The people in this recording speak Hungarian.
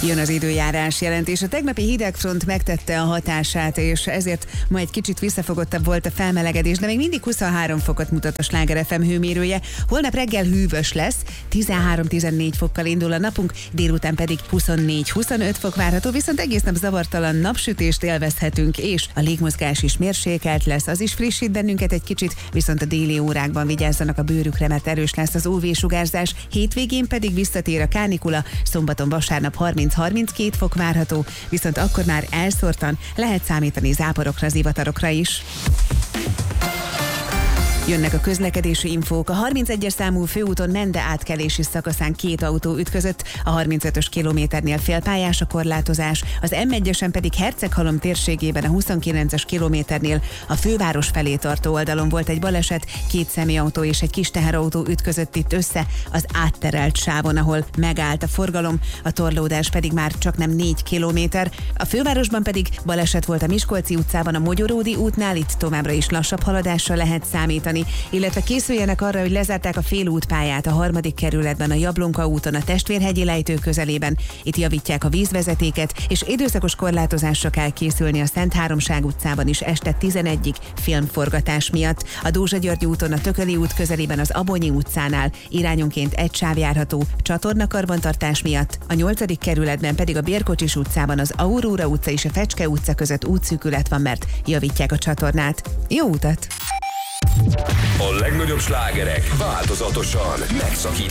Jön az időjárás jelentés. A tegnapi hidegfront megtette a hatását, és ezért ma egy kicsit visszafogottabb volt a felmelegedés, de még mindig 23 fokot mutat a Sláger FM hőmérője. Holnap reggel hűvös lesz, 13-14 fokkal indul a napunk, délután pedig 24-25 fok várható, viszont egész nap zavartalan napsütést élvezhetünk, és a légmozgás is mérsékelt lesz, az is frissít bennünket egy kicsit, viszont a déli órákban vigyázzanak a bőrükre, mert erős lesz az UV-sugárzás, hétvégén pedig visszatér a kánikula, szombaton, vasárnap 30-32 fok várható, viszont akkor már elszórtan lehet számítani záporokra, zivatarokra is. Jönnek a közlekedési infók. A 31-es számú főúton Mende átkelési szakaszán 2 autó ütközött, a 35-ös kilométernél félpályás a korlátozás, az M1-esen pedig Herceghalom térségében a 29-es kilométernél a főváros felé tartó oldalon volt egy baleset, 2 személyautó és egy kis teherautó ütközött itt össze az átterelt sávon, ahol megállt a forgalom, a torlódás pedig már csaknem 4 kilométer. A fővárosban pedig baleset volt a Miskolci utcában a Mogyoródi útnál, itt továbbra is lassabb haladásra lehet számítani, illetve készüljenek arra, hogy lezárták a félútpályát a 3. kerületben a Jablonka úton a Testvérhegyi lejtő közelében. Itt javítják a vízvezetéket, és időszakos korlátozásra kell készülni a Szent Háromság utcában is este 11-ig filmforgatás miatt. A Dózsa György úton a Tököli út közelében az Abonyi utcánál irányonként egy sáv járható csatornakarbantartás miatt. A 8. kerületben pedig a Bérkocsis utcában az Aurora utca és a Fecske utca között útszűkület van, mert javítják a csatornát. Jó utat! A legnagyobb slágerek változatosan megszakítva.